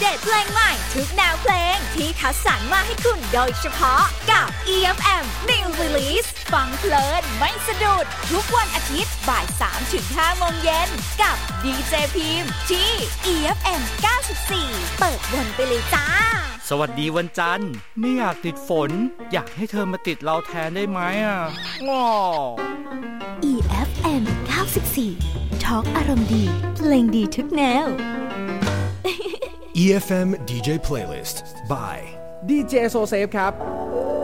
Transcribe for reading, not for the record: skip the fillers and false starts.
เพลงใหม่ทุกแนวเพลงที่คัดสรรมาให้คุณโดยเฉพาะกับ EFM New Release ฟังเพลินไม่สะดุดทุกวันอาทิตย์บ่าย 3-5 โมงเย็นกับดีเจพิมพ์ที่ EFM 94เปิดวนไปเลยจ้าสวัสดีวันจันทร์ไม่อยากติดฝนอยากให้เธอมาติดเราแทนได้ไหมง้อ EFM 94 Talk อารมณ์ดีเพลงดีทุกแนว EFM DJ Playlist by DJ So Safe ครับ